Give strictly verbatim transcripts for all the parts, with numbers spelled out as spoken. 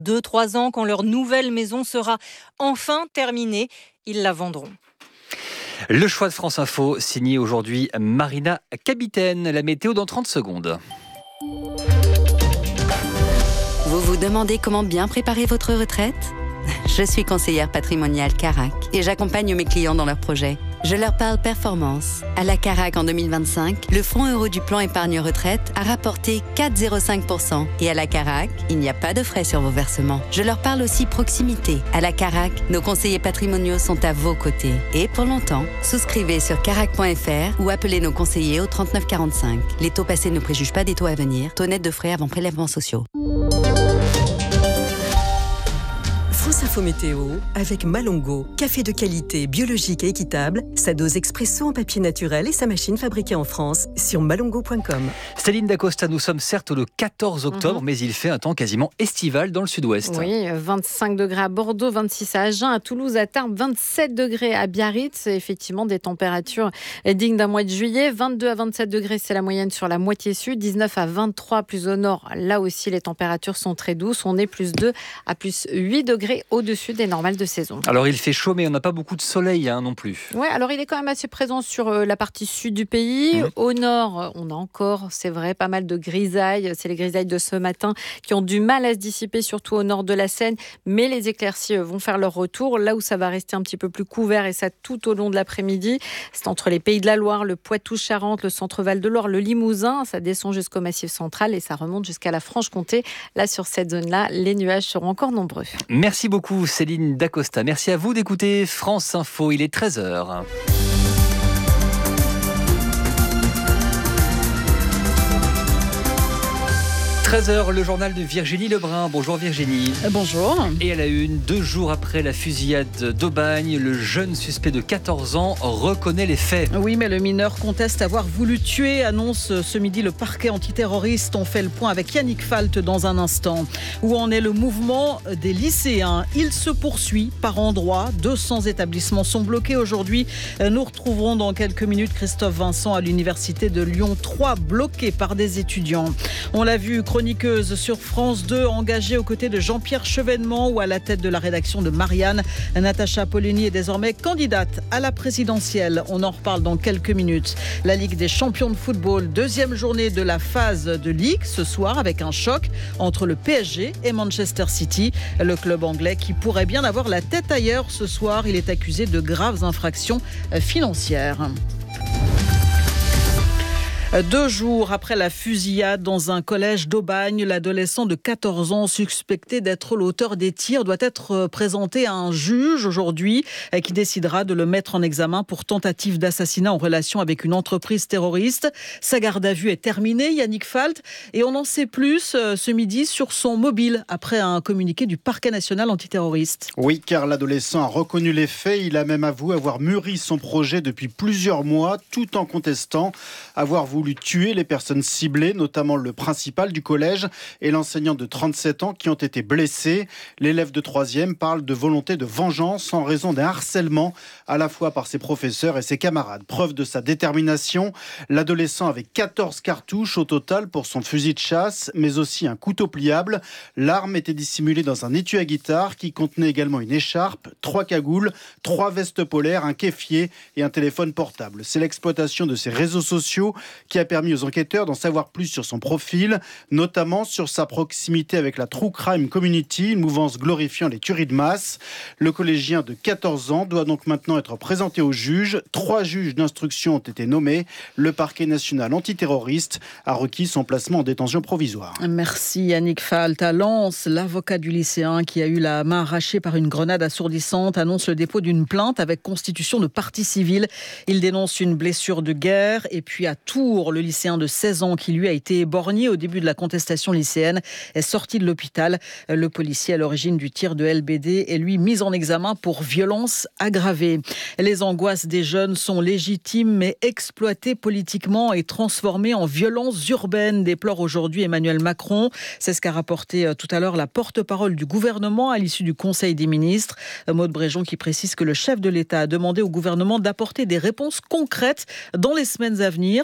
deux trois ans, quand leur nouvelle maison sera enfin terminée, ils la vendront. Le choix de France Info, signé aujourd'hui Marina Capitaine. La météo dans trente secondes. Vous vous demandez comment bien préparer votre retraite ? Je suis conseillère patrimoniale Carac et j'accompagne mes clients dans leurs projets. Je leur parle performance. À la Carac en deux mille vingt-cinq, le fonds euro du plan épargne retraite a rapporté quatre virgule zéro cinq pour cent. Et à la Carac, il n'y a pas de frais sur vos versements. Je leur parle aussi proximité. À la Carac, nos conseillers patrimoniaux sont à vos côtés. Et pour longtemps, souscrivez sur carac point f r ou appelez nos conseillers au trente-neuf quarante-cinq. Les taux passés ne préjugent pas des taux à venir. Taux net de frais avant prélèvements sociaux. France Info Météo avec Malongo, café de qualité, biologique et équitable, sa dose expresso en papier naturel et sa machine fabriquée en France sur malongo point com. Céline Dacosta, nous sommes certes le quatorze octobre, mmh. mais il fait un temps quasiment estival dans le sud-ouest. Oui, vingt-cinq degrés à Bordeaux, vingt-six à Agen, à Toulouse, à Tarbes, vingt-sept degrés à Biarritz. C'est effectivement des températures dignes d'un mois de juillet. vingt-deux à vingt-sept degrés, c'est la moyenne sur la moitié sud. dix-neuf à vingt-trois plus au nord. Là aussi, les températures sont très douces. On est plus deux à plus huit degrés au-dessus des normales de saison. Alors il fait chaud, mais on n'a pas beaucoup de soleil hein, non plus. Oui, alors il est quand même assez présent sur euh, la partie sud du pays. Mmh. Au nord, on a encore, c'est vrai, pas mal de grisailles. C'est les grisailles de ce matin qui ont du mal à se dissiper, surtout au nord de la Seine. Mais les éclaircies vont faire leur retour. Là où ça va rester un petit peu plus couvert, et ça tout au long de l'après-midi, c'est entre les Pays de la Loire, le Poitou-Charentes, le centre-Val de Loire, le Limousin. Ça descend jusqu'au Massif central et ça remonte jusqu'à la Franche-Comté. Là, sur cette zone-là, les nuages seront encore nombreux. Merci beaucoup Céline Dacosta. Merci à vous d'écouter France Info. Il est treize heures. treize heures, le journal de Virginie Lebrun. Bonjour Virginie. Bonjour. Et à la une, deux jours après la fusillade d'Aubagne, le jeune suspect de quatorze ans reconnaît les faits. Oui, mais le mineur conteste avoir voulu tuer, annonce ce midi le parquet antiterroriste. On fait le point avec Yannick Falt dans un instant. Où en est le mouvement des lycéens ? Il se poursuit par endroits. deux cents établissements sont bloqués aujourd'hui. Nous retrouverons dans quelques minutes Christophe Vincent à l'université de Lyon trois, bloqué par des étudiants. On l'a vu, chroniqueuse sur France deux, engagée aux côtés de Jean-Pierre Chevènement ou à la tête de la rédaction de Marianne. Natacha Polony est désormais candidate à la présidentielle. On en reparle dans quelques minutes. La Ligue des champions de football, deuxième journée de la phase de Ligue ce soir avec un choc entre le P S G et Manchester City. Le club anglais qui pourrait bien avoir la tête ailleurs ce soir. Il est accusé de graves infractions financières. Deux jours après la fusillade dans un collège d'Aubagne, l'adolescent de quatorze ans suspecté d'être l'auteur des tirs doit être présenté à un juge aujourd'hui qui décidera de le mettre en examen pour tentative d'assassinat en relation avec une entreprise terroriste. Sa garde à vue est terminée, Yannick Falt, et on en sait plus ce midi sur son mobile après un communiqué du parquet national antiterroriste. Oui, car l'adolescent a reconnu les faits. Il a même avoué avoir mûri son projet depuis plusieurs mois, tout en contestant avoir voulu voulu tuer les personnes ciblées, notamment le principal du collège et l'enseignant de trente-sept ans qui ont été blessés. L'élève de troisième parle de volonté de vengeance en raison d'un harcèlement à la fois par ses professeurs et ses camarades. Preuve de sa détermination, l'adolescent avait quatorze cartouches au total pour son fusil de chasse, mais aussi un couteau pliable. L'arme était dissimulée dans un étui à guitare qui contenait également une écharpe, trois cagoules, trois vestes polaires, un kéfier et un téléphone portable. C'est l'exploitation de ses réseaux sociaux qui a permis aux enquêteurs d'en savoir plus sur son profil, notamment sur sa proximité avec la True Crime Community, une mouvance glorifiant les tueries de masse. Le collégien de quatorze ans doit donc maintenant être présenté au juge. Trois juges d'instruction ont été nommés. Le parquet national antiterroriste a requis son placement en détention provisoire. Merci Yannick Falt. À Lens, l'avocat du lycéen qui a eu la main arrachée par une grenade assourdissante annonce le dépôt d'une plainte avec constitution de partie civile. Il dénonce une blessure de guerre. Et puis à Tours, le lycéen de seize ans qui lui a été éborgné au début de la contestation lycéenne est sorti de l'hôpital. Le policier à l'origine du tir de L B D est lui mis en examen pour violence aggravée. Les angoisses des jeunes sont légitimes mais exploitées politiquement et transformées en violences urbaines, déplore aujourd'hui Emmanuel Macron. C'est ce qu'a rapporté tout à l'heure la porte-parole du gouvernement à l'issue du Conseil des ministres. Maude Bréjon qui précise que le chef de l'État a demandé au gouvernement d'apporter des réponses concrètes dans les semaines à venir sur la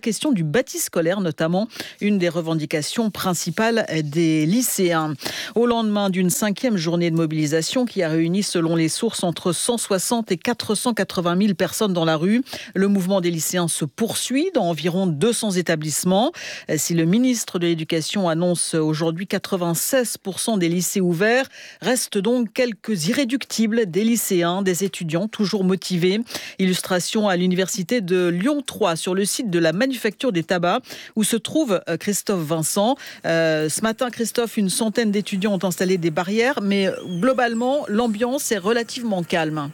question du bâti scolaire, notamment une des revendications principales des lycéens. Au lendemain d'une cinquième journée de mobilisation qui a réuni, selon les sources, entre cent soixante et quatre cent quatre-vingt mille personnes dans la rue, le mouvement des lycéens se poursuit dans environ deux cents établissements. Si le ministre de l'Éducation annonce aujourd'hui quatre-vingt-seize pour cent des lycées ouverts, restent donc quelques irréductibles des lycéens, des étudiants toujours motivés. Illustration à l'université de Lyon trois, sur le site de la Manufacture des Tabacs, où se trouve Christophe Vincent. Euh, ce matin, Christophe, une centaine d'étudiants ont installé des barrières, mais globalement, l'ambiance est relativement calme.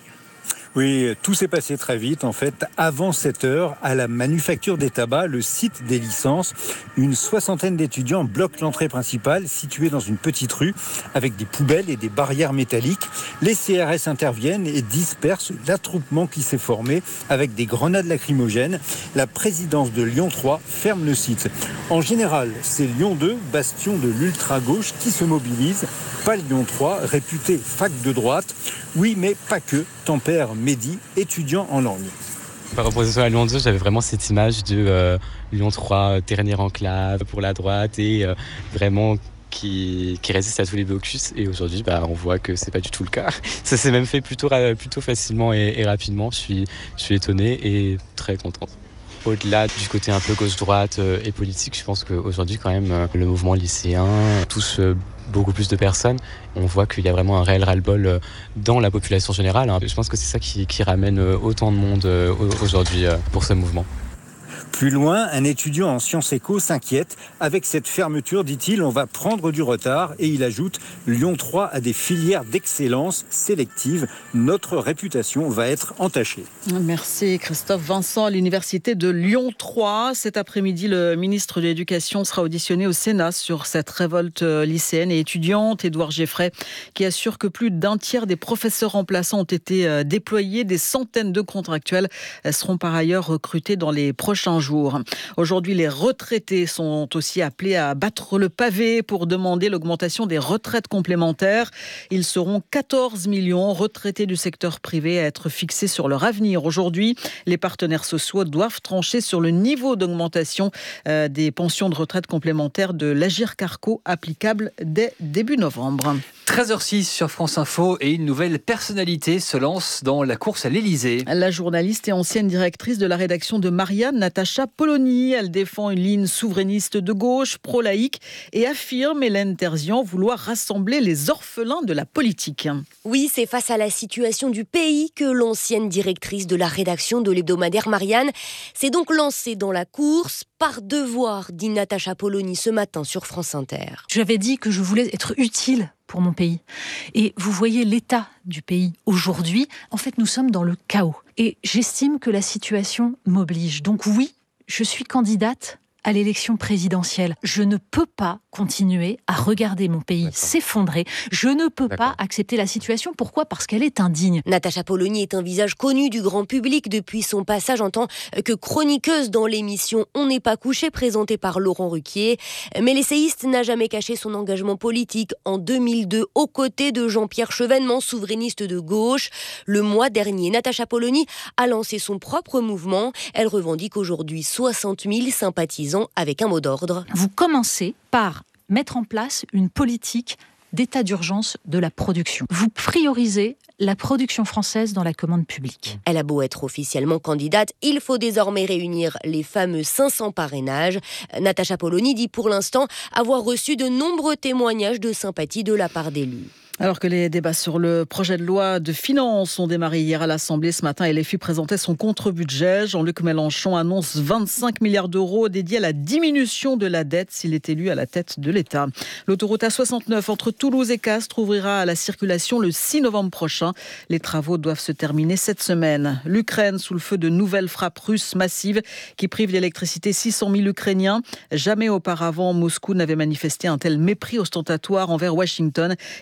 Oui, tout s'est passé très vite en fait. Avant sept heures, à la Manufacture des Tabacs, le site des licences, une soixantaine d'étudiants bloquent l'entrée principale située dans une petite rue avec des poubelles et des barrières métalliques. Les C R S interviennent et dispersent l'attroupement qui s'est formé avec des grenades lacrymogènes. La présidence de Lyon trois ferme le site. En général, c'est Lyon deux, bastion de l'ultra-gauche, qui se mobilise. Pas Lyon trois, réputé fac de droite. Oui, mais pas que, tempère Mehdi, étudiant en langue. Par opposition à Lyon deux, j'avais vraiment cette image de euh, Lyon trois, dernière enclave pour la droite et euh, vraiment qui, qui résiste à tous les blocus. Et aujourd'hui, bah, on voit que c'est pas du tout le cas. Ça s'est même fait plutôt, plutôt facilement et, et rapidement. Je suis, je suis étonné et très contente. Au-delà du côté un peu gauche-droite euh, et politique, je pense qu'aujourd'hui, quand même, euh, le mouvement lycéen touche euh, beaucoup plus de personnes. On voit qu'il y a vraiment un réel ras-le-bol euh, dans la population générale. Hein. Je pense que c'est ça qui, qui ramène euh, autant de monde euh, aujourd'hui euh, pour ce mouvement. Plus loin, un étudiant en sciences éco s'inquiète. Avec cette fermeture, dit-il, on va prendre du retard. Et il ajoute, Lyon trois a des filières d'excellence sélectives. Notre réputation va être entachée. Merci Christophe Vincent à l'université de Lyon trois. Cet après-midi, le ministre de l'Éducation sera auditionné au Sénat sur cette révolte lycéenne et étudiante. Édouard Geffray, qui assure que plus d'un tiers des professeurs remplaçants ont été déployés. Des centaines de contractuels seront par ailleurs recrutés dans les prochains jours. Aujourd'hui, les retraités sont aussi appelés à battre le pavé pour demander l'augmentation des retraites complémentaires. Ils seront quatorze millions retraités du secteur privé à être fixés sur leur avenir. Aujourd'hui, les partenaires sociaux doivent trancher sur le niveau d'augmentation euh, des pensions de retraite complémentaires de l'Agirc-Arrco applicable dès début novembre. treize heures six sur France Info et une nouvelle personnalité se lance dans la course à l'Élysée. La journaliste et ancienne directrice de la rédaction de Marianne, Natacha Polony. Elle défend une ligne souverainiste de gauche, pro-laïque, et affirme, Hélène Terzian, vouloir rassembler les orphelins de la politique. Oui, c'est face à la situation du pays que l'ancienne directrice de la rédaction de l'hebdomadaire Marianne s'est donc lancée dans la course par devoir, dit Natacha Polony ce matin sur France Inter. J'avais dit que je voulais être utile pour mon pays. Et vous voyez l'état du pays aujourd'hui. En fait, nous sommes dans le chaos. Et j'estime que la situation m'oblige. Donc oui, je suis candidate à l'élection présidentielle. Je ne peux pas continuer à regarder mon pays D'accord. s'effondrer. Je ne peux D'accord. pas accepter la situation. Pourquoi ? Parce qu'elle est indigne. Natacha Polony est un visage connu du grand public depuis son passage en tant que chroniqueuse dans l'émission On n'est pas couché, présentée par Laurent Ruquier. Mais l'essayiste n'a jamais caché son engagement politique. En deux mille deux, aux côtés de Jean-Pierre Chevènement, souverainiste de gauche. Le mois dernier, Natacha Polony a lancé son propre mouvement. Elle revendique aujourd'hui soixante mille sympathisants avec un mot d'ordre. Vous commencez par mettre en place une politique d'état d'urgence de la production. Vous priorisez la production française dans la commande publique. Elle a beau être officiellement candidate, il faut désormais réunir les fameux cinq cents parrainages. Natacha Polony dit pour l'instant avoir reçu de nombreux témoignages de sympathie de la part d'élus. Alors que les débats sur le projet de loi de finances ont démarré hier à l'Assemblée, ce matin, L F I présentait son contre-budget. Jean-Luc Mélenchon annonce vingt-cinq milliards d'euros dédiés à la diminution de la dette s'il est élu à la tête de l'État. L'autoroute A soixante-neuf entre Toulouse et Castres ouvrira à la circulation le six novembre prochain. Les travaux doivent se terminer cette semaine. L'Ukraine sous le feu de nouvelles frappes russes massives qui privent d'électricité six cent mille Ukrainiens. Jamais auparavant, Moscou n'avait manifesté un tel mépris ostentatoire envers Washington qui avait déclaré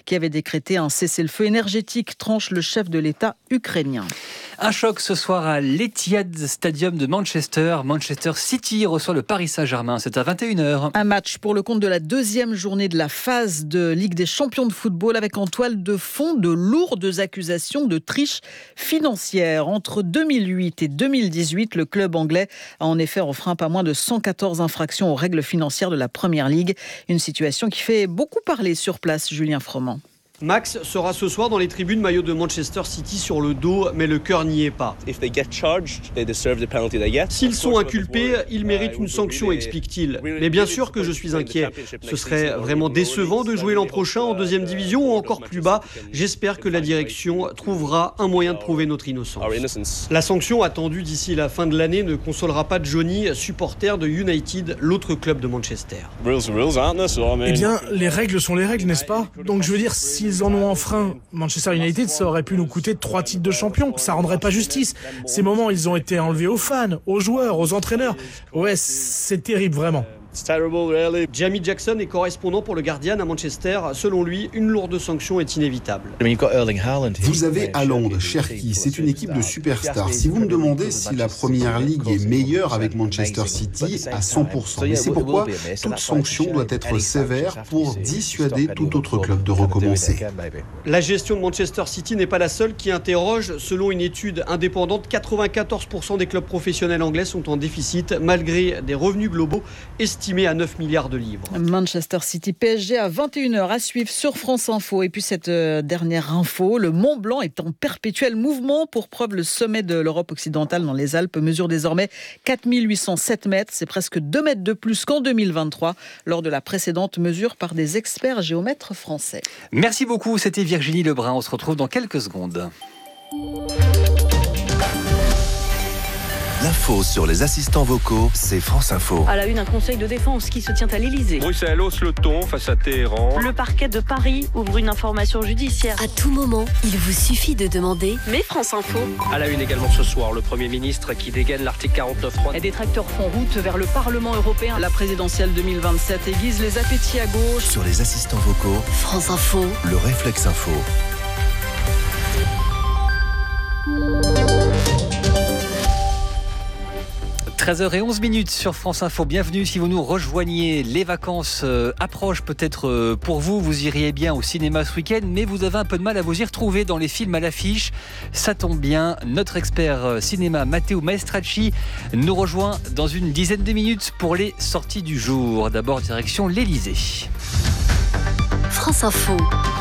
décréter un cessez-le-feu énergétique, tranche le chef de l'État ukrainien. Un choc ce soir à l'Etihad Stadium de Manchester. Manchester City reçoit le Paris Saint-Germain. C'est à vingt et une heures. Un match pour le compte de la deuxième journée de la phase de Ligue des champions de football avec en toile de fond de lourdes accusations de triche financière. Entre deux mille huit et deux mille dix-huit, le club anglais a en effet enfreint pas moins de cent quatorze infractions aux règles financières de la Première Ligue. Une situation qui fait beaucoup parler sur place, Julien Froment. Max sera ce soir dans les tribunes maillot de Manchester City sur le dos, mais le cœur n'y est pas. S'ils sont inculpés, ils méritent une sanction, explique-t-il. Mais bien sûr que je suis inquiet. Ce serait vraiment décevant de jouer l'an prochain en deuxième division ou encore plus bas. J'espère que la direction trouvera un moyen de prouver notre innocence. La sanction attendue d'ici la fin de l'année ne consolera pas Johnny, supporter de United, l'autre club de Manchester. Eh bien, les règles sont les règles, n'est-ce pas? Donc je veux dire, si ils en ont enfreint, Manchester United, ça aurait pu nous coûter trois titres de champion. Ça rendrait pas justice. Ces moments, ils ont été enlevés aux fans, aux joueurs, aux entraîneurs. Ouais, c'est terrible, vraiment. Jamie Jackson est correspondant pour le Guardian à Manchester. Selon lui, une lourde sanction est inévitable. Vous avez Haaland, Cherki, c'est une équipe de superstars. Si vous me demandez si la Première Ligue est meilleure avec Manchester City, à cent pour cent. Mais c'est pourquoi toute sanction doit être sévère pour dissuader tout autre club de recommencer. La gestion de Manchester City n'est pas la seule qui interroge. Selon une étude indépendante, quatre-vingt-quatorze pour cent des clubs professionnels anglais sont en déficit, malgré des revenus globaux estimés estimé à neuf milliards de livres. Manchester City P S G à vingt et une heures à suivre sur France Info. Et puis cette euh, dernière info, le Mont Blanc est en perpétuel mouvement. Pour preuve, le sommet de l'Europe occidentale dans les Alpes mesure désormais quatre mille huit cent sept mètres. C'est presque deux mètres de plus qu'en deux mille vingt-trois, lors de la précédente mesure par des experts géomètres français. Merci beaucoup, c'était Virginie Lebrun. On se retrouve dans quelques secondes. L'info sur les assistants vocaux, c'est France Info. À la une, un conseil de défense qui se tient à l'Elysée. Bruxelles hausse le ton face à Téhéran. Le parquet de Paris ouvre une information judiciaire. À tout moment, il vous suffit de demander. Mais France Info. À la une également ce soir, le Premier ministre qui dégaine l'article quarante-neuf trois. Les détracteurs font route vers le Parlement européen. La présidentielle deux mille vingt-sept aiguise les appétits à gauche. Sur les assistants vocaux, France Info. Le réflexe info. treize heures onze sur France Info. Bienvenue si vous nous rejoignez. Les vacances euh, approchent peut-être euh, pour vous. Vous iriez bien au cinéma ce week-end, mais vous avez un peu de mal à vous y retrouver dans les films à l'affiche. Ça tombe bien. Notre expert euh, cinéma, Matteo Maestracci, nous rejoint dans une dizaine de minutes pour les sorties du jour. D'abord, direction l'Elysée. France Info.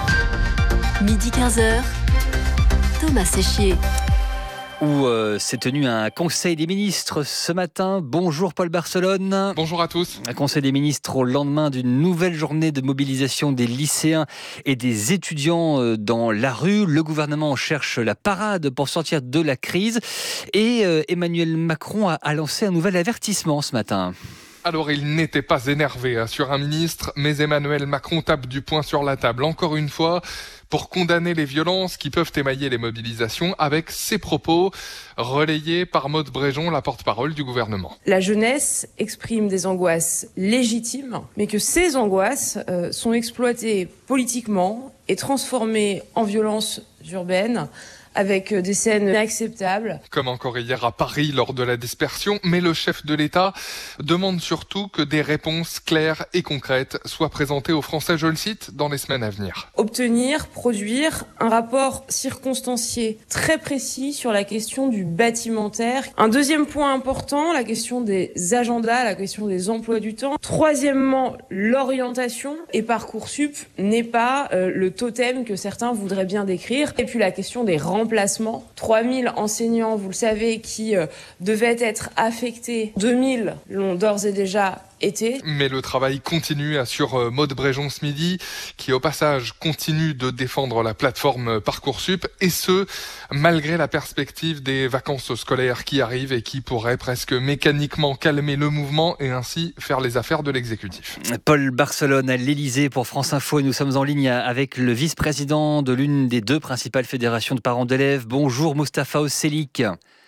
Midi quinze heures. Thomas Séchier. Où euh, s'est tenu un conseil des ministres ce matin. Bonjour Paul Barcelone. Bonjour à tous. Un conseil des ministres au lendemain d'une nouvelle journée de mobilisation des lycéens et des étudiants dans la rue. Le gouvernement cherche la parade pour sortir de la crise. Et euh, Emmanuel Macron a, a lancé un nouvel avertissement ce matin. Alors, il n'était pas énervé sur un ministre, mais Emmanuel Macron tape du poing sur la table, encore une fois, pour condamner les violences qui peuvent émailler les mobilisations avec ses propos, relayés par Maud Bréjon, la porte-parole du gouvernement. La jeunesse exprime des angoisses légitimes, mais que ces angoisses euh, sont exploitées politiquement et transformées en violences urbaines, avec des scènes inacceptables. Comme encore hier à Paris lors de la dispersion, mais le chef de l'État demande surtout que des réponses claires et concrètes soient présentées aux Français, je le cite, dans les semaines à venir. Obtenir, produire un rapport circonstancié très précis sur la question du bâtimentaire. Un deuxième point important, la question des agendas, la question des emplois du temps. Troisièmement, l'orientation. Et Parcoursup n'est pas euh, le totem que certains voudraient bien décrire. Et puis la question des remplacements. trois mille enseignants, vous le savez, qui euh, devaient être affectés. deux mille l'ont d'ores et déjà été. Mais le travail continue, assure Maud Bréjon ce midi, qui au passage continue de défendre la plateforme Parcoursup, et ce, malgré la perspective des vacances scolaires qui arrivent et qui pourraient presque mécaniquement calmer le mouvement et ainsi faire les affaires de l'exécutif. Paul Barcelone à l'Elysée pour France Info, et nous sommes en ligne avec le vice-président de l'une des deux principales fédérations de parents d'élèves. Bonjour Moustapha Osselik.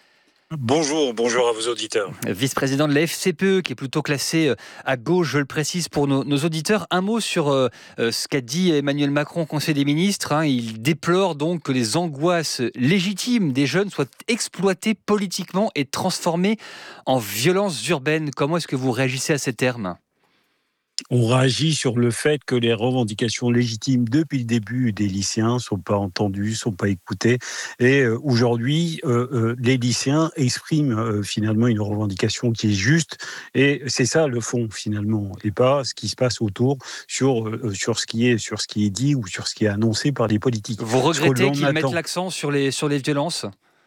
Bonjour, bonjour à vos auditeurs. Vice-président de la F C P E, qui est plutôt classé à gauche, je le précise pour nos, nos auditeurs. Un mot sur euh, ce qu'a dit Emmanuel Macron au Conseil des ministres. Hein. Il déplore donc que les angoisses légitimes des jeunes soient exploitées politiquement et transformées en violences urbaines. Comment est-ce que vous réagissez à ces termes ? On réagit sur le fait que les revendications légitimes depuis le début des lycéens ne sont pas entendues, ne sont pas écoutées. Et euh, aujourd'hui, euh, euh, les lycéens expriment euh, finalement une revendication qui est juste. Et c'est ça le fond finalement, et pas ce qui se passe autour sur, euh, sur, ce, qui est, sur ce qui est dit ou sur ce qui est annoncé par les politiques. Vous regrettez qu'ils attend... mettent l'accent sur les, sur les violences ?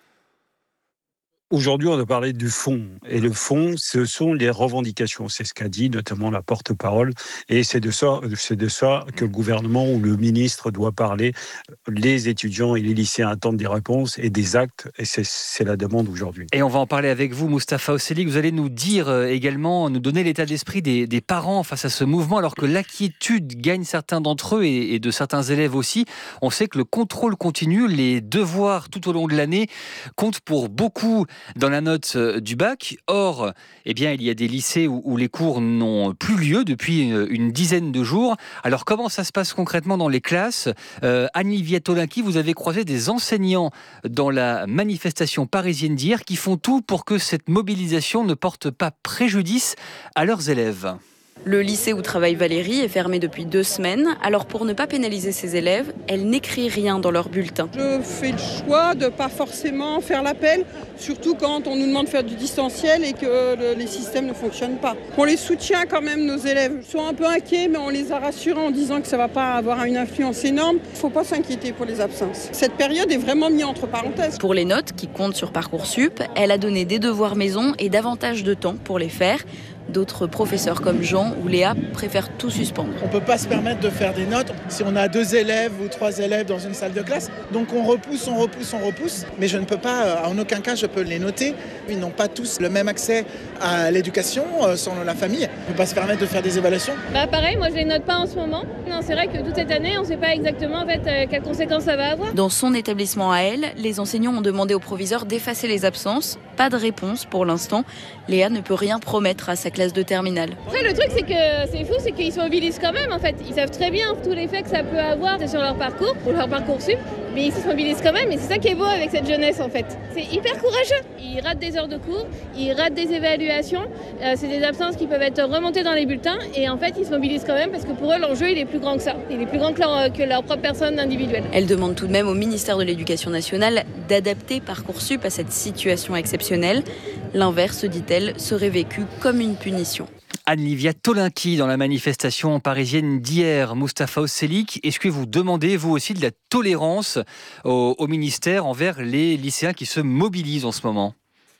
Aujourd'hui, on a parlé du fond. Et le fond, ce sont les revendications. C'est ce qu'a dit notamment la porte-parole. Et c'est de ça, c'est de ça que le gouvernement ou le ministre doit parler. Les étudiants et les lycéens attendent des réponses et des actes. Et c'est, c'est la demande aujourd'hui. Et on va en parler avec vous, Moustapha Osselig. Vous allez nous dire également, nous donner l'état d'esprit des, des parents face à ce mouvement, alors que l'inquiétude gagne certains d'entre eux et, et de certains élèves aussi. On sait que le contrôle continu, les devoirs tout au long de l'année comptent pour beaucoup dans la note du bac. Or, eh bien, il y a des lycées où, où les cours n'ont plus lieu depuis une, une dizaine de jours. Alors, comment ça se passe concrètement dans les classes ? euh, Anne-Livia Tolinki, vous avez croisé des enseignants dans la manifestation parisienne d'hier qui font tout pour que cette mobilisation ne porte pas préjudice à leurs élèves. Le lycée où travaille Valérie est fermé depuis deux semaines. Alors pour ne pas pénaliser ses élèves, elle n'écrit rien dans leur bulletin. Je fais le choix de ne pas forcément faire l'appel, surtout quand on nous demande de faire du distanciel et que le, les systèmes ne fonctionnent pas. On les soutient quand même, nos élèves. Ils sont un peu inquiets, mais on les a rassurés en disant que ça ne va pas avoir une influence énorme. Il ne faut pas s'inquiéter pour les absences. Cette période est vraiment mise entre parenthèses. Pour les notes qui comptent sur Parcoursup, elle a donné des devoirs maison et davantage de temps pour les faire. D'autres professeurs comme Jean ou Léa préfèrent tout suspendre. On ne peut pas se permettre de faire des notes si on a deux élèves ou trois élèves dans une salle de classe. Donc on repousse, on repousse, on repousse. Mais je ne peux pas, en aucun cas, je peux les noter. Ils n'ont pas tous le même accès à l'éducation selon la famille. On ne peut pas se permettre de faire des évaluations. Bah pareil, moi je ne les note pas en ce moment. Non, c'est vrai que toute cette année, on ne sait pas exactement en fait, quelles conséquences ça va avoir. Dans son établissement à elle, les enseignants ont demandé au proviseur d'effacer les absences. Pas de réponse pour l'instant. Léa ne peut rien promettre à sa classe de terminale. Après, le truc, c'est que c'est fou, c'est qu'ils se mobilisent quand même, en fait. Ils savent très bien tous les effets que ça peut avoir sur leur parcours, ou leur parcours sup, mais ils se mobilisent quand même, et c'est ça qui est beau avec cette jeunesse, en fait. C'est hyper courageux. Ils ratent des heures de cours, ils ratent des évaluations, euh, c'est des absences qui peuvent être remontées dans les bulletins, et en fait, ils se mobilisent quand même, parce que pour eux, l'enjeu, il est plus grand que ça. Il est plus grand que leur, que leur propre personne individuelle. Elle demande tout de même au ministère de l'Éducation nationale d'adapter Parcoursup à cette situation exceptionnelle. L'inverse, dit-elle, serait vécu comme une punition. Anne-Livia Tolinki dans la manifestation parisienne d'hier. Moustapha Osselig, est-ce que vous demandez vous aussi de la tolérance au, au ministère envers les lycéens qui se mobilisent en ce moment ?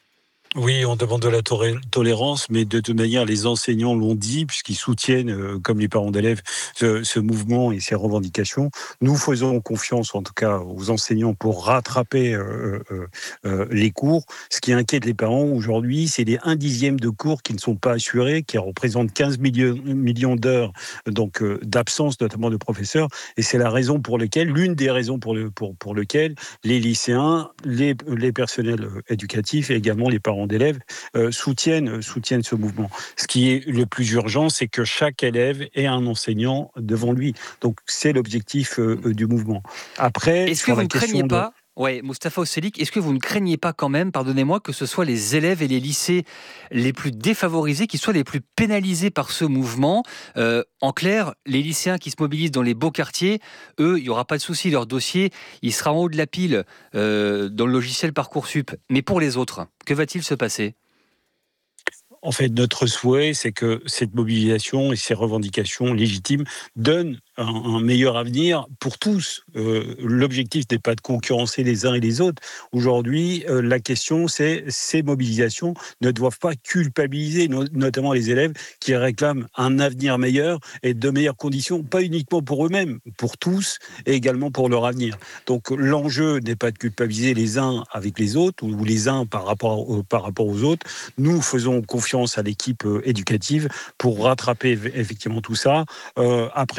Oui, on demande de la tolérance, mais de toute manière, les enseignants l'ont dit, puisqu'ils soutiennent, euh, comme les parents d'élèves, ce, ce mouvement et ces revendications. Nous faisons confiance, en tout cas, aux enseignants pour rattraper euh, euh, euh, les cours. Ce qui inquiète les parents aujourd'hui, c'est les un dixième de cours qui ne sont pas assurés, qui représentent quinze millions, millions d'heures donc euh, d'absence, notamment de professeurs. Et c'est la raison pour laquelle, l'une des raisons pour, le, pour, pour lesquelles les lycéens, les, les personnels éducatifs et également les parents d'élèves euh, soutiennent, soutiennent ce mouvement. Ce qui est le plus urgent, c'est que chaque élève ait un enseignant devant lui. Donc c'est l'objectif euh, du mouvement. Après, est-ce que vous ne craignez de... pas Ouais, Moustapha Osselig, est-ce que vous ne craignez pas quand même, pardonnez-moi, que ce soit les élèves et les lycées les plus défavorisés qui soient les plus pénalisés par ce mouvement ? euh, En clair, les lycéens qui se mobilisent dans les beaux quartiers, eux, il n'y aura pas de souci, leur dossier, il sera en haut de la pile euh, dans le logiciel Parcoursup. Mais pour les autres, que va-t-il se passer ? En fait, notre souhait, c'est que cette mobilisation et ces revendications légitimes donnent un, un meilleur avenir pour tous. Euh, l'objectif n'est pas de concurrencer les uns et les autres. Aujourd'hui, euh, la question, c'est ces mobilisations ne doivent pas culpabiliser, no- notamment les élèves qui réclament un avenir meilleur et de meilleures conditions, pas uniquement pour eux-mêmes, pour tous et également pour leur avenir. Donc, l'enjeu n'est pas de culpabiliser les uns avec les autres ou les uns par rapport, euh, par rapport aux autres. Nous faisons confiance à l'équipe éducative pour rattraper effectivement tout ça. Euh, après, sur la question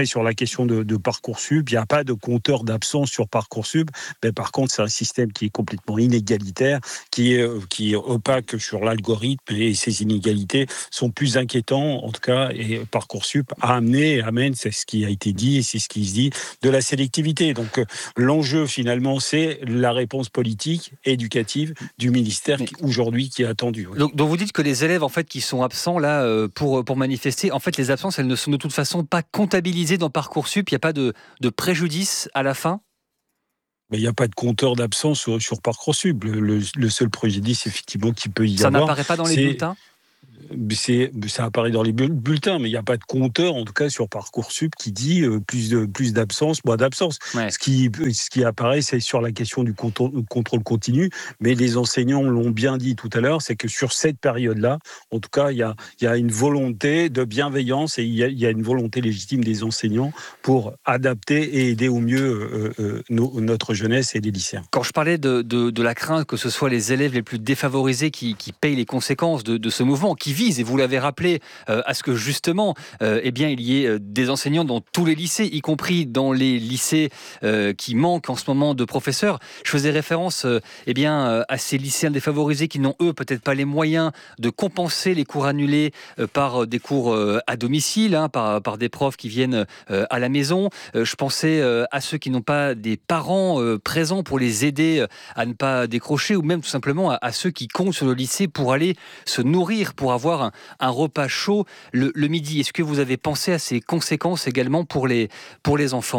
question de, de Parcoursup, il n'y a pas de compteur d'absence sur Parcoursup, mais par contre, c'est un système qui est complètement inégalitaire, qui est, qui est opaque sur l'algorithme, et ces inégalités sont plus inquiétantes, en tout cas, et Parcoursup a amené, amène, c'est ce qui a été dit, et c'est ce qui se dit, de la sélectivité. Donc, l'enjeu, finalement, c'est la réponse politique, éducative du ministère qui, aujourd'hui qui est attendue. Oui. Donc, donc, vous dites que les élèves, en fait, qui sont absents, là, pour, pour manifester, en fait, les absences, elles ne sont de toute façon pas comptabilisées dans Parcoursup, il n'y a pas de, de préjudice à la fin ? Mais il n'y a pas de compteur d'absence sur, sur Parcoursup. Le, le, le seul préjudice, effectivement, qui peut y Ça avoir... Ça n'apparaît pas dans les bulletins ? C'est, ça apparaît dans les bulletins, mais il n'y a pas de compteur, en tout cas sur Parcoursup, qui dit euh, plus, de, plus d'absence, moins d'absence. Ouais. Ce, qui, ce qui apparaît, c'est sur la question du contrôle, contrôle continu, mais les enseignants l'ont bien dit tout à l'heure, c'est que sur cette période-là, en tout cas, il y a, y a une volonté de bienveillance et il y, y a une volonté légitime des enseignants pour adapter et aider au mieux euh, euh, nos, notre jeunesse et les lycéens. Quand je parlais de, de, de la crainte que ce soit les élèves les plus défavorisés qui, qui payent les conséquences de, de ce mouvement, qui vise, et vous l'avez rappelé, euh, à ce que justement, euh, eh bien, il y ait euh, des enseignants dans tous les lycées, y compris dans les lycées euh, qui manquent en ce moment de professeurs. Je faisais référence euh, eh bien, euh, à ces lycéens défavorisés qui n'ont, eux, peut-être pas les moyens de compenser les cours annulés euh, par euh, des cours euh, à domicile, hein, par, par des profs qui viennent euh, à la maison. Euh, je pensais euh, à ceux qui n'ont pas des parents euh, présents pour les aider euh, à ne pas décrocher, ou même tout simplement à, à ceux qui comptent sur le lycée pour aller se nourrir, pour avoir un, un repas chaud le, le midi. Est-ce que vous avez pensé à ces conséquences également pour les, pour les enfants ?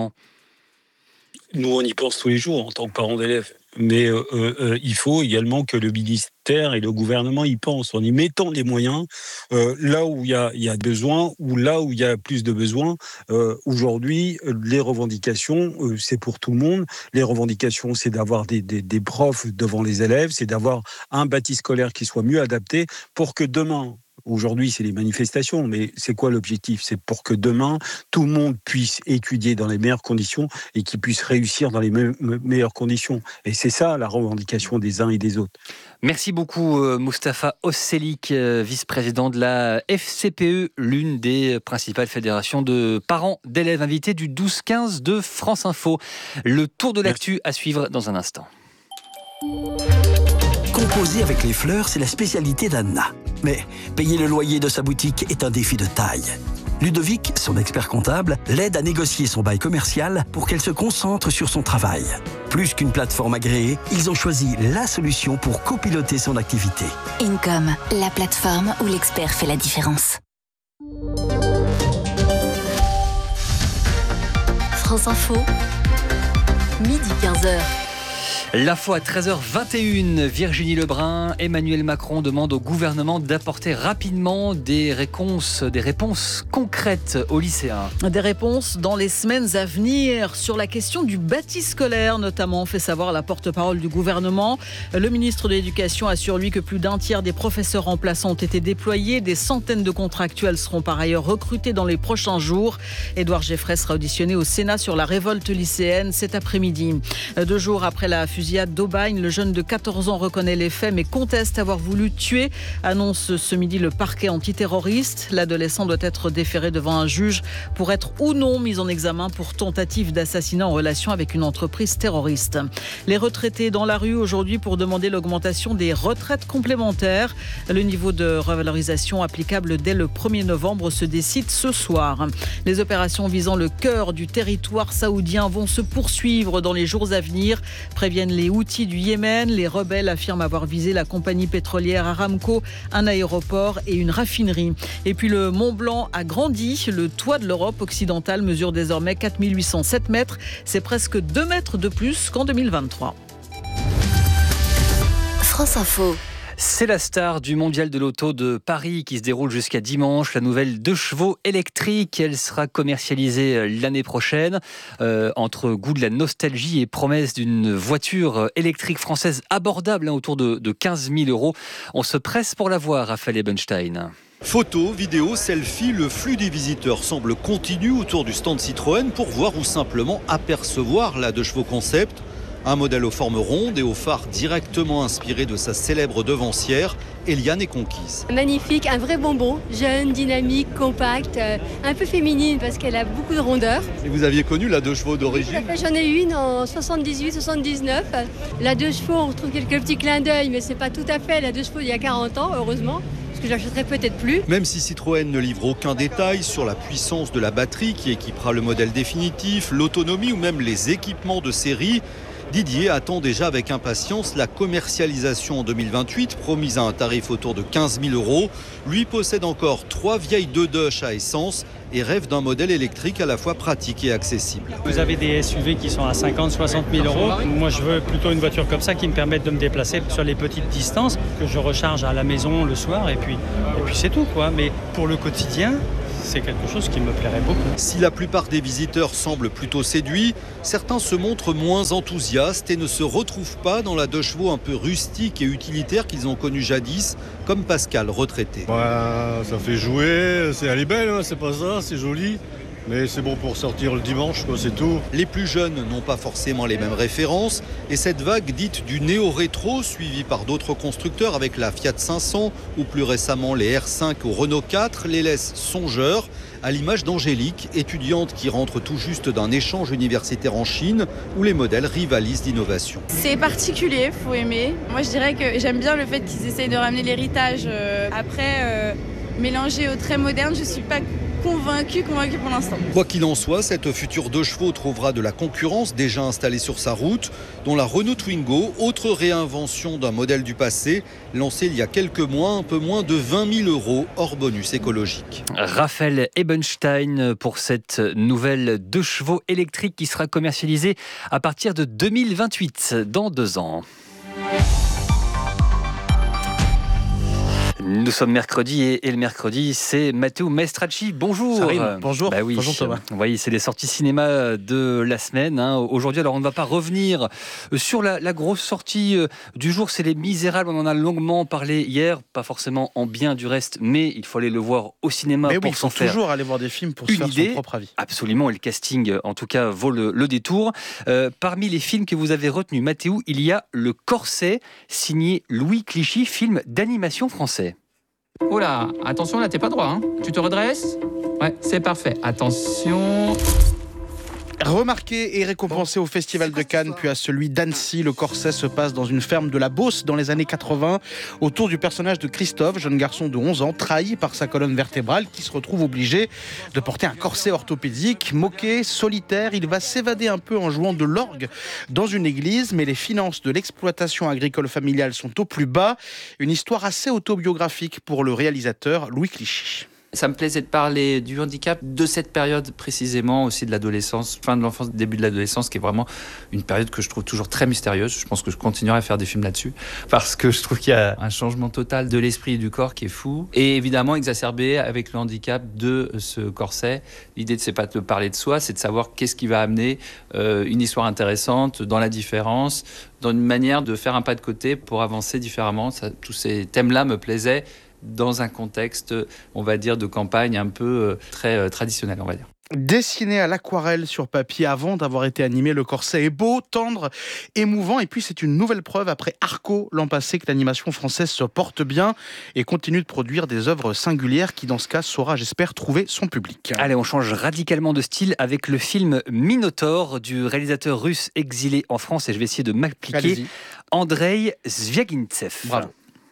Nous, on y pense tous les jours en tant que parents d'élèves. Mais euh, euh, il faut également que le ministère et le gouvernement y pensent, en y mettant les moyens euh, là où il y a, y a besoin, ou là où il y a plus de besoins. Euh, aujourd'hui, les revendications, euh, c'est pour tout le monde. Les revendications, c'est d'avoir des, des, des profs devant les élèves, c'est d'avoir un bâti scolaire qui soit mieux adapté pour que demain... Aujourd'hui, c'est les manifestations, mais c'est quoi l'objectif ? C'est pour que demain, tout le monde puisse étudier dans les meilleures conditions et qu'il puisse réussir dans les me- me- meilleures conditions. Et c'est ça, la revendication des uns et des autres. Merci beaucoup, Mustapha Osselik, vice-président de la F C P E, l'une des principales fédérations de parents d'élèves invités du douze quinze de France Info. Le tour de l'actu Merci. À suivre dans un instant. Composer avec les fleurs, c'est la spécialité d'Anna. Mais payer le loyer de sa boutique est un défi de taille. Ludovic, son expert comptable, l'aide à négocier son bail commercial pour qu'elle se concentre sur son travail. Plus qu'une plateforme agréée, ils ont choisi la solution pour copiloter son activité. Income, la plateforme où l'expert fait la différence. France Info, midi quinze heures. L'info à treize heures vingt et une, Virginie Lebrun, Emmanuel Macron demande au gouvernement d'apporter rapidement des réponses, des réponses concrètes aux lycéens. Des réponses dans les semaines à venir sur la question du bâti scolaire, notamment, fait savoir la porte-parole du gouvernement. Le ministre de l'Éducation assure lui que plus d'un tiers des professeurs remplaçants ont été déployés. Des centaines de contractuels seront par ailleurs recrutés dans les prochains jours. Édouard Geffray sera auditionné au Sénat sur la révolte lycéenne cet après-midi. Deux jours après la fusillade d'Aubagne, le jeune de quatorze ans reconnaît les faits mais conteste avoir voulu tuer, annonce ce midi le parquet antiterroriste. L'adolescent doit être déféré devant un juge pour être ou non mis en examen pour tentative d'assassinat en relation avec une entreprise terroriste. Les retraités dans la rue aujourd'hui pour demander l'augmentation des retraites complémentaires. Le niveau de revalorisation applicable dès le premier novembre se décide ce soir. Les opérations visant le cœur du territoire saoudien vont se poursuivre dans les jours à venir, préviennent les Houthis du Yémen. Les rebelles affirment avoir visé la compagnie pétrolière Aramco, un aéroport et une raffinerie. Et puis le Mont Blanc a grandi. Le toit de l'Europe occidentale mesure désormais quatre mille huit cent sept mètres. C'est presque deux mètres de plus qu'en deux mille vingt-trois. France Info. C'est la star du mondial de l'auto de Paris qui se déroule jusqu'à dimanche. La nouvelle deux chevaux électrique, elle sera commercialisée l'année prochaine. Euh, entre goût de la nostalgie et promesse d'une voiture électrique française abordable, hein, autour de, de quinze mille euros. On se presse pour la voir, Raphaël Ebenstein. Photos, vidéos, selfies, le flux des visiteurs semble continu autour du stand Citroën pour voir ou simplement apercevoir la deux chevaux concept. Un modèle aux formes rondes et aux phares directement inspirés de sa célèbre devancière, Eliane est conquise. Magnifique, un vrai bonbon, jeune, dynamique, compacte, euh, un peu féminine parce qu'elle a beaucoup de rondeur. Et vous aviez connu la deux chevaux d'origine ? J'en ai eu une en soixante-dix-huit soixante-dix-neuf. La deux chevaux, on retrouve quelques petits clins d'œil, mais c'est pas tout à fait la deux chevaux d'il y a quarante ans, heureusement. Parce que je l'achèterai peut-être plus. Même si Citroën ne livre aucun détail sur la puissance de la batterie qui équipera le modèle définitif, l'autonomie ou même les équipements de série, Didier attend déjà avec impatience la commercialisation en deux mille vingt-huit, promise à un tarif autour de quinze mille euros. Lui possède encore trois vieilles deux Dush à essence et rêve d'un modèle électrique à la fois pratique et accessible. Vous avez des S U V qui sont à cinquante à soixante mille euros. Moi, je veux plutôt une voiture comme ça qui me permette de me déplacer sur les petites distances, que je recharge à la maison le soir et puis, et puis c'est tout, quoi. Mais pour le quotidien, c'est quelque chose qui me plairait beaucoup. Si la plupart des visiteurs semblent plutôt séduits, certains se montrent moins enthousiastes et ne se retrouvent pas dans la deux chevaux un peu rustique et utilitaire qu'ils ont connue jadis, comme Pascal, retraité. Bah, ça fait jouer, c'est, elle est belle, hein, c'est pas ça, c'est joli. Mais c'est bon pour sortir le dimanche, quoi, c'est tout. Les plus jeunes n'ont pas forcément les mêmes références et cette vague dite du néo-rétro, suivie par d'autres constructeurs avec la Fiat cinq cents ou plus récemment les R cinq ou Renault quatre, les laisse songeurs, à l'image d'Angélique, étudiante qui rentre tout juste d'un échange universitaire en Chine où les modèles rivalisent d'innovation. C'est particulier, faut aimer. Moi je dirais que j'aime bien le fait qu'ils essayent de ramener l'héritage. Euh, après, euh, mélanger au très moderne, je suis pas convaincu, convaincu pour l'instant. Quoi qu'il en soit, cette future deux chevaux trouvera de la concurrence déjà installée sur sa route, dont la Renault Twingo, autre réinvention d'un modèle du passé, lancé il y a quelques mois, un peu moins de vingt mille euros hors bonus écologique. Raphaël Ebenstein pour cette nouvelle deux chevaux électrique qui sera commercialisée à partir de deux mille vingt-huit, dans deux ans. Nous sommes mercredi et, et le mercredi, c'est Matteo Maestracci. Bonjour. Salut, bonjour. Bah oui. Bonjour Thomas. Vous voyez, c'est les sorties cinéma de la semaine. Hein. Aujourd'hui, alors on ne va pas revenir sur la, la grosse sortie du jour, c'est Les Misérables. On en a longuement parlé hier, pas forcément en bien du reste, mais il faut aller le voir au cinéma mais pour oui, s'en faire. Il faut toujours aller voir des films pour se faire idée. son propre avis. Absolument, et le casting, en tout cas, vaut le, le détour. Euh, parmi les films que vous avez retenus, Mathéo, il y a Le Corset, signé Louis Clichy, film d'animation français. Oh là, attention là, t'es pas droit, hein. Tu te redresses ? Ouais, c'est parfait. Attention. Remarqué et récompensé au Festival de Cannes, puis à celui d'Annecy, Le Corset se passe dans une ferme de la Beauce dans les années quatre-vingts, autour du personnage de Christophe, jeune garçon de onze ans, trahi par sa colonne vertébrale, qui se retrouve obligé de porter un corset orthopédique. Moqué, solitaire, il va s'évader un peu en jouant de l'orgue dans une église, mais les finances de l'exploitation agricole familiale sont au plus bas. Une histoire assez autobiographique pour le réalisateur Louis Clichy. Ça me plaisait de parler du handicap, de cette période précisément, aussi de l'adolescence, fin de l'enfance, début de l'adolescence, qui est vraiment une période que je trouve toujours très mystérieuse. Je pense que je continuerai à faire des films là-dessus, parce que je trouve qu'il y a un changement total de l'esprit et du corps qui est fou, et évidemment exacerbé avec le handicap de ce corset. L'idée, c'est pas de parler de soi, c'est de savoir qu'est-ce qui va amener euh, une histoire intéressante dans la différence, dans une manière de faire un pas de côté pour avancer différemment. Ça, tous ces thèmes-là me plaisaient, dans un contexte, on va dire, de campagne un peu euh, très euh, traditionnel, on va dire. Dessiné à l'aquarelle sur papier avant d'avoir été animé, Le Corset est beau, tendre, émouvant. Et puis c'est une nouvelle preuve après Arco l'an passé que l'animation française se porte bien et continue de produire des œuvres singulières qui dans ce cas saura, j'espère, trouver son public. Allez, on change radicalement de style avec le film Minotaure du réalisateur russe exilé en France, et je vais essayer de m'appliquer. Allez-y. Andrei Zviagintsev. Bravo.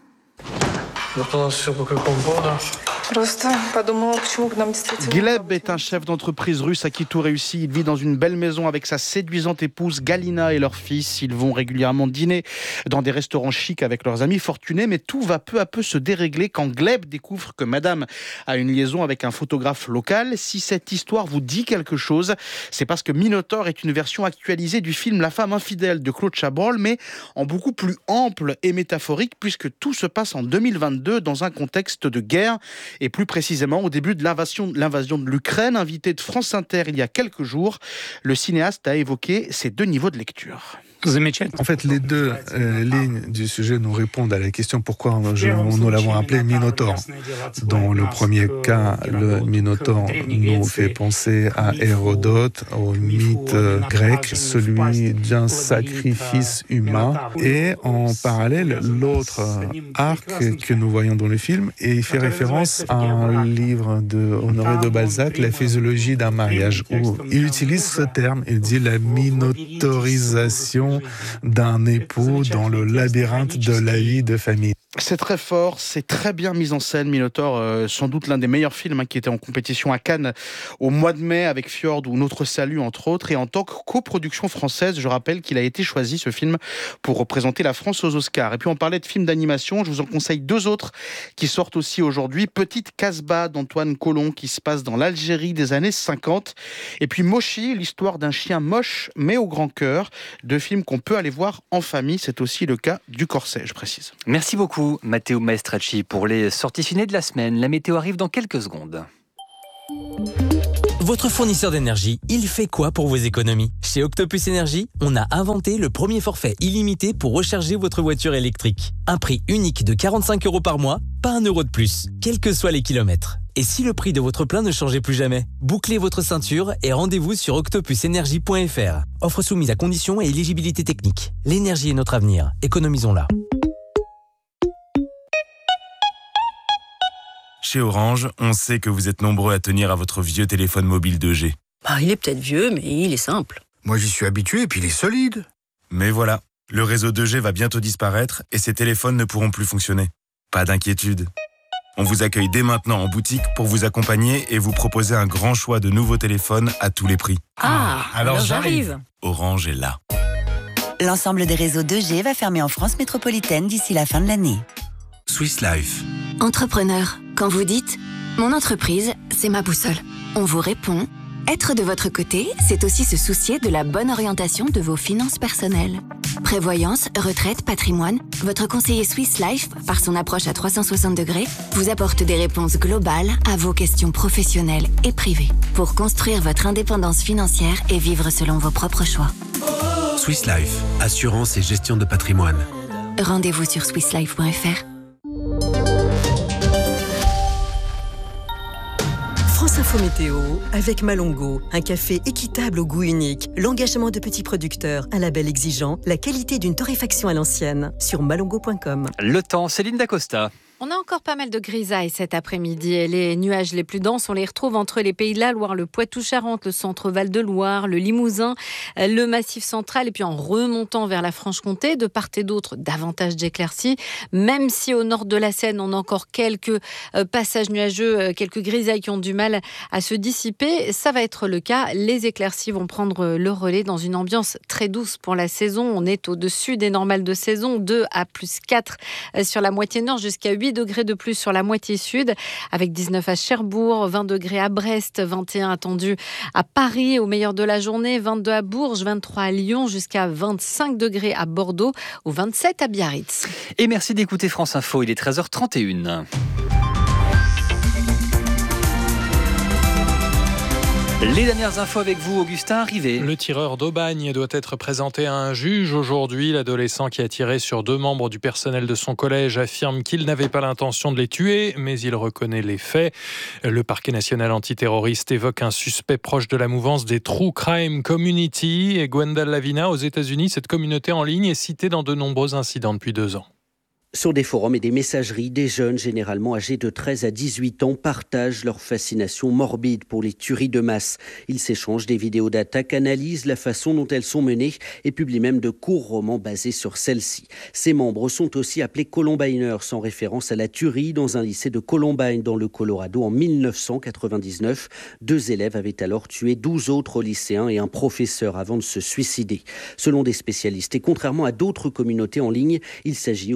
Gleb est un chef d'entreprise russe à qui tout réussit. Il vit dans une belle maison avec sa séduisante épouse Galina et leur fils. Ils vont régulièrement dîner dans des restaurants chics avec leurs amis fortunés, mais tout va peu à peu se dérégler quand Gleb découvre que madame a une liaison avec un photographe local. Si cette histoire vous dit quelque chose, c'est parce que Minotaure est une version actualisée du film La femme infidèle de Claude Chabrol, mais en beaucoup plus ample et métaphorique, puisque tout se passe en deux mille vingt-deux dans un contexte de guerre, et plus précisément au début de l'invasion, l'invasion de l'Ukraine. Invité de France Inter il y a quelques jours, le cinéaste a évoqué ces deux niveaux de lecture. En fait, les deux euh, lignes du sujet nous répondent à la question pourquoi je, nous l'avons appelé Minotaure. Dans le premier cas, le Minotaure nous fait penser à Hérodote, au mythe grec, celui d'un sacrifice humain. Et en parallèle, l'autre arc que nous voyons dans le film, et il fait référence à un livre de Honoré de Balzac, La physiologie d'un mariage, où il utilise ce terme, il dit la minotaurisation d'un époux dans le labyrinthe de la vie de famille. C'est très fort, c'est très bien mis en scène. Minotaure, euh, sans doute l'un des meilleurs films hein, qui était en compétition à Cannes au mois de mai avec Fjord ou Notre Salut entre autres. Et en tant que coproduction française, je rappelle qu'il a été choisi ce film pour représenter la France aux Oscars. Et puis on parlait de films d'animation, je vous en conseille deux autres qui sortent aussi aujourd'hui. Petite Casbah d'Antoine Colomb qui se passe dans l'Algérie des années cinquante. Et puis Moshi, l'histoire d'un chien moche mais au grand cœur. Deux films qu'on peut aller voir en famille, c'est aussi le cas du Corset, je précise. Merci beaucoup. Matteo Maestracci pour les sorties ciné de la semaine. La météo arrive dans quelques secondes. Votre fournisseur d'énergie, il fait quoi pour vos économies ? Chez Octopus Énergie, on a inventé le premier forfait illimité pour recharger votre voiture électrique. Un prix unique de quarante-cinq euros par mois, pas un euro de plus, quels que soient les kilomètres. Et si le prix de votre plein ne changeait plus jamais ? Bouclez votre ceinture et rendez-vous sur octopus énergie point f r. Offre soumise à conditions et éligibilité technique. L'énergie est notre avenir, économisons-la. Chez Orange, on sait que vous êtes nombreux à tenir à votre vieux téléphone mobile deux G. Bah, il est peut-être vieux, mais il est simple. Moi, j'y suis habitué et puis il est solide. Mais voilà, le réseau deux G va bientôt disparaître et ces téléphones ne pourront plus fonctionner. Pas d'inquiétude. On vous accueille dès maintenant en boutique pour vous accompagner et vous proposer un grand choix de nouveaux téléphones à tous les prix. Ah, alors, alors j'arrive. Orange est là. L'ensemble des réseaux deux G va fermer en France métropolitaine d'ici la fin de l'année. Swiss Life. Entrepreneur, quand vous dites « Mon entreprise, c'est ma boussole », on vous répond « Être de votre côté, c'est aussi se soucier de la bonne orientation de vos finances personnelles. » Prévoyance, retraite, patrimoine, votre conseiller Swiss Life, par son approche à trois cent soixante degrés, vous apporte des réponses globales à vos questions professionnelles et privées pour construire votre indépendance financière et vivre selon vos propres choix. Swiss Life, assurance et gestion de patrimoine. Rendez-vous sur swiss life point f r. France Info Météo avec Malongo, un café équitable au goût unique, l'engagement de petits producteurs, un label exigeant, la qualité d'une torréfaction à l'ancienne sur malongo point com. Le temps, Céline Dacosta. On a encore pas mal de grisailles cet après-midi et les nuages les plus denses, on les retrouve entre les Pays de la Loire, le Poitou-Charentes, le centre Val-de-Loire, le Limousin, le Massif central et puis en remontant vers la Franche-Comté, de part et d'autre, davantage d'éclaircies. Même si au nord de la Seine, on a encore quelques passages nuageux, quelques grisailles qui ont du mal à se dissiper, ça va être le cas. Les éclaircies vont prendre le relais dans une ambiance très douce pour la saison. On est au-dessus des normales de saison, deux à plus quatre sur la moitié nord jusqu'à huit degrés de plus sur la moitié sud, avec dix-neuf à Cherbourg, vingt degrés à Brest, vingt et un attendus à Paris au meilleur de la journée, vingt-deux à Bourges, vingt-trois à Lyon, jusqu'à vingt-cinq degrés à Bordeaux ou vingt-sept à Biarritz. Et merci d'écouter France Info, il est treize heures trente et une. Les dernières infos avec vous, Augustin, arrivé. Le tireur d'Aubagne doit être présenté à un juge aujourd'hui. L'adolescent qui a tiré sur deux membres du personnel de son collège affirme qu'il n'avait pas l'intention de les tuer, mais il reconnaît les faits. Le parquet national antiterroriste évoque un suspect proche de la mouvance des True Crime Community. Et Gwendal Lavina, aux États-Unis, cette communauté en ligne est citée dans de nombreux incidents depuis deux ans. Sur des forums et des messageries, des jeunes, généralement âgés de treize à dix-huit ans, partagent leur fascination morbide pour les tueries de masse. Ils s'échangent des vidéos d'attaques, analysent la façon dont elles sont menées et publient même de courts romans basés sur celles-ci. Ces membres sont aussi appelés Columbiners, en référence à la tuerie dans un lycée de Columbine, dans le Colorado, en mille neuf cent quatre-vingt-dix-neuf. Deux élèves avaient alors tué douze autres lycéens et un professeur avant de se suicider. Selon des spécialistes, et contrairement à d'autres communautés en ligne, il s'agit aussi bien de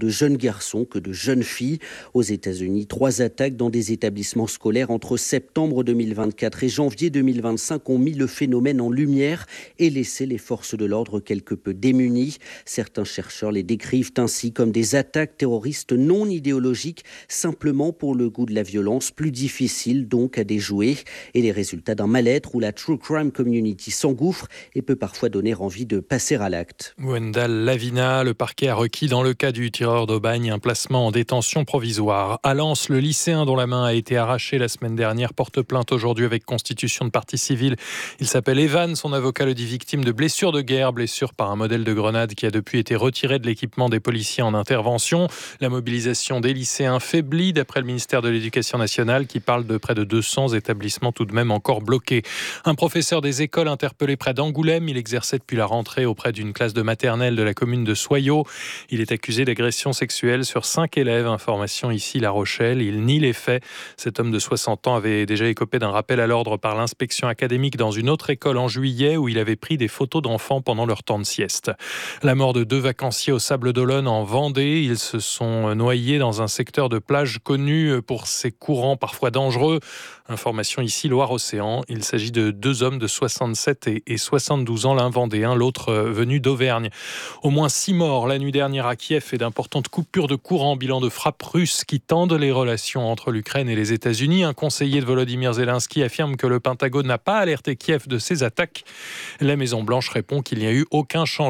de jeunes garçons que de jeunes filles. Aux États-Unis, trois attaques dans des établissements scolaires entre septembre deux mille vingt-quatre et janvier deux mille vingt-cinq ont mis le phénomène en lumière et laissé les forces de l'ordre quelque peu démunies. Certains chercheurs les décrivent ainsi comme des attaques terroristes non idéologiques, simplement pour le goût de la violence, plus difficile donc à déjouer. Et les résultats d'un mal-être où la true crime community s'engouffre et peut parfois donner envie de passer à l'acte. Gwendal Lavina, le parquet a requis dans le cas du tireur d'Aubagne un placement en détention provisoire. À Lens, le lycéen dont la main a été arrachée la semaine dernière porte plainte aujourd'hui avec constitution de partie civile. Il s'appelle Evan, son avocat le dit victime de blessures de guerre, blessures par un modèle de grenade qui a depuis été retiré de l'équipement des policiers en intervention. La mobilisation des lycéens faiblit d'après le ministère de l'Éducation nationale qui parle de près de deux cents établissements tout de même encore bloqués. Un professeur des écoles interpellé près d'Angoulême, il exerçait depuis la rentrée auprès d'une classe de maternelle de la commune de Soyaux. Il est accusé d'agression sexuelle sur cinq élèves. Information ici La Rochelle. Il nie les faits. Cet homme de soixante ans avait déjà écopé d'un rappel à l'ordre par l'inspection académique dans une autre école en juillet où il avait pris des photos d'enfants pendant leur temps de sieste. La mort de deux vacanciers au Sable d'Olonne en Vendée. Ils se sont noyés dans un secteur de plage connu pour ses courants parfois dangereux. Information ici Loire-Océan. Il s'agit de deux hommes de soixante-sept et soixante-douze ans, l'un vendéen, l'autre venu d'Auvergne. Au moins six morts la nuit dernière à Kiev et d'importantes coupures de courant, bilan de frappes russes qui tendent les relations entre l'Ukraine et les États-Unis. Un conseiller de Volodymyr Zelensky affirme que le Pentagone n'a pas alerté Kiev de ces attaques. La Maison-Blanche répond qu'il n'y a eu aucun changement